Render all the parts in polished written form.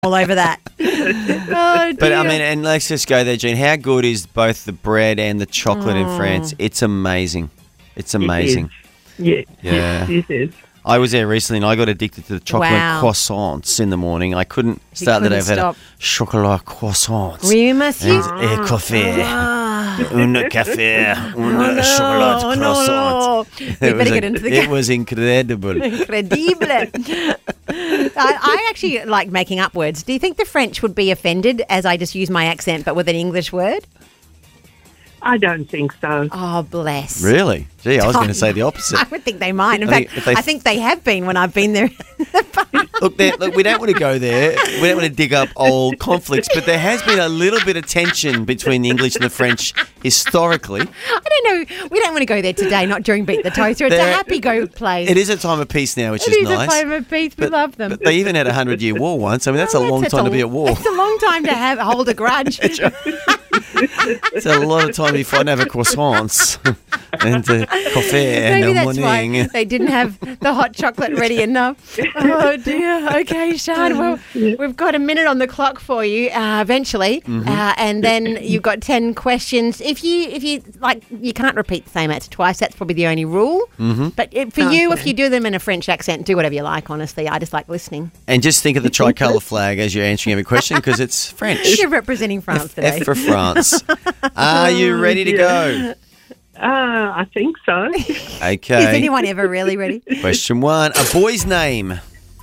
all over that. Oh, But, I mean, and let's just go there, Jean. How good is both the bread and the chocolate in France? It's amazing. It's amazing. Yes. Yeah. Yes, it is. I was there recently and I got addicted to the chocolate Wow. croissants in the morning. I couldn't start the day. I've had a stop. chocolat croissants. Oui, monsieur. And café. Un café. Un chocolat croissant. We better get into the It was incredible. Incredible. I actually like making up words. Do you think the French would be offended as I just use my accent but with an English word? I don't think so. Oh, bless. Really? Gee, I was going to say the opposite. I would think they might. In I fact, think if they- I think they have been when I've been there. Look, we don't want to go there. We don't want to dig up old conflicts, but there has been a little bit of tension between the English and the French historically. I don't know. We don't want to go there today, not during Beat the Toaster. It's a There- happy go place. It is a time of peace now, which It is is nice. a time of peace. We love them. But they even had a 100-year war once. I mean, that's a long time to be at war. It's a long time to hold a grudge. It's a lot of time before I have a croissants and a coffee in Maybe the that's morning. why they didn't have the hot chocolate ready enough. Oh dear. Okay, Sean. Well, we've got a minute on the clock for you. Eventually, and then you've got 10 questions. If you like, you can't repeat the same answer twice. That's probably the only rule. But for you, if you do them in a French accent, do whatever you like. Honestly, I just like listening. And just think of the tricolour flag as you're answering every question because it's French. You're representing France today. F for France. Are you ready to go? I think so. Okay. Is anyone ever really ready? Question 1. A boy's name.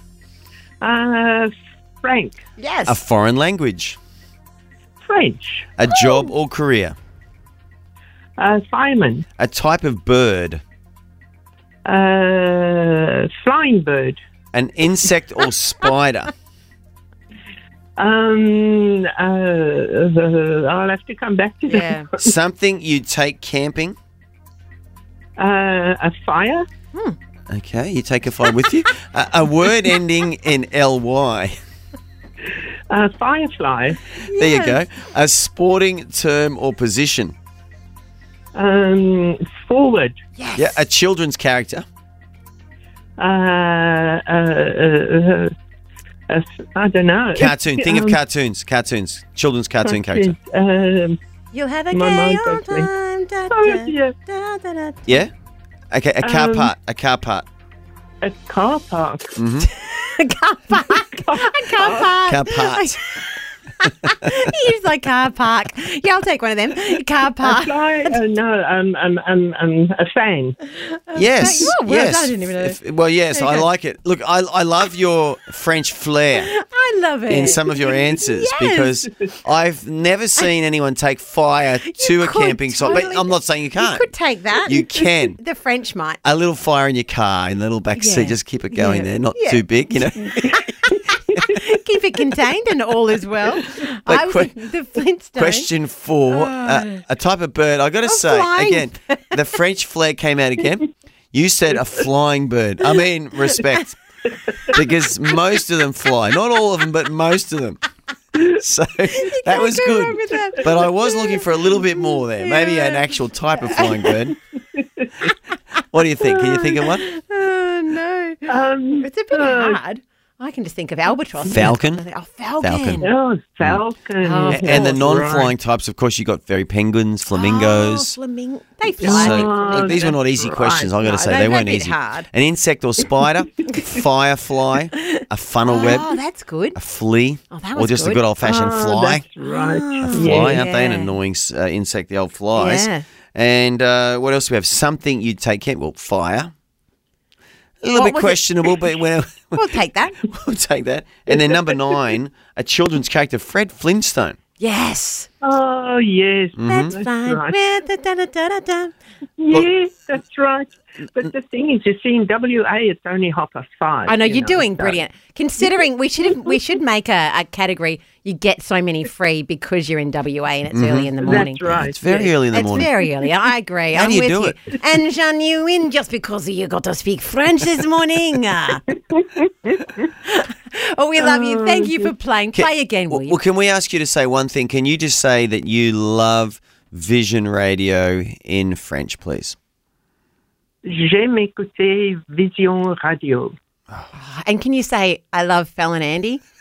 Frank. Yes. A foreign language. French. A job or career. Simon. A type of bird. Flying bird. An insect or spider. I'll have to come back to Yeah. that. Something you take camping. A fire. Okay, you take a fire with you. A word ending in ly. Firefly. There you go. A sporting term or position. Forward. Yeah, a children's character. I don't know. Cartoon. Think of cartoons. Cartoons. Children's cartoon character. You'll have a My gay mind's old going. time. Da, Oh, da, yeah. da, da, da. Yeah? Okay, a car part. A car part. A car park. A car park. A car park. Car part. He's like car park. Yeah, I'll take one of them. Car park. Fly, a fan. Yes. Oh, well, yes. I didn't even know. Well, yes, I Okay. like it. Look, I love your French flair I love it. in some of your answers Yes. because I've never seen anyone take fire to a could camping site. But totally- I'm not saying you You can't. could take that. You can. The French might. A little fire in your car in the little back seat. Yeah. Just keep it going Yeah. there. Not Yeah. too big, you know. Keep it contained and all is well. But I was the Flintstones. Question 4. A type of bird. I got to say, flying. again, the French flag came out again. You said a flying bird. I mean, respect. Because most of them fly. Not all of them, but most of them. So that was go wrong with good. that. But I was looking for a little bit more there. Maybe an actual type of flying bird. What do you think? Can you think of one? Oh, no. It's a bit hard. I can just think of albatross. Falcon? Oh, falcon. Falcon. Falcon. Oh, And the course, non-flying types, of course, you got fairy penguins, flamingos. Oh, flamingo. They fly. So, Oh, look, these were not that's easy right. questions, I've got to No, say. they're They a weren't bit easy. hard. An insect or spider, firefly, a funnel web, Oh, that's good. a flea, Oh, that or was just a good. good old-fashioned fly. That's right. A fly, Yeah. aren't they? An annoying insect, the old flies. Yeah. And what else do we have? Something you'd take care. Well, fire. A little What bit was it? questionable, but We'll take that. we'll take that. And then number 9, a children's character, Fred Flintstone. Yes. Oh, yes. That's That's fine. right. Da-da-da-da-da. Yes, that's right. But the thing is, you see, in WA, it's only 5:30. I know you're doing so- brilliant. Considering we should make a category. You get so many free because you're in WA and it's early in the morning. That's right. It's very yes. early in the It's morning. very early. I agree. How I'm do you with do you. it? And Jean, you win just because you got to speak French this morning. Oh, we love you. Thank you for playing. Play again, will you? Well, can we ask you to say one thing? Can you just say that you love Vision Radio in French, please? J'aime écouter Vision Radio. And can you say, I love Fel and Andy?